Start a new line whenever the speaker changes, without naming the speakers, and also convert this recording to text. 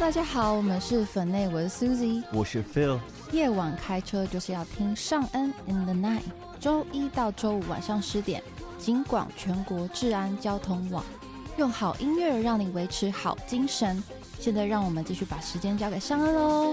大家好，我们是粉内，我是 Suzy，
我是 Phil。
夜晚开车就是要听尚恩 in the night， 周一到周五晚上10点，警广全国治安交通网，用好音乐让你维持好精神。现在让我们继续把时间交给尚恩喽。